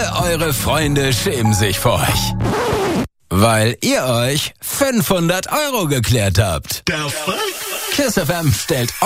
Alle eure Freunde schämen sich vor euch. Weil ihr euch 500 € geklärt habt. Der Fuck? KISS FM stellt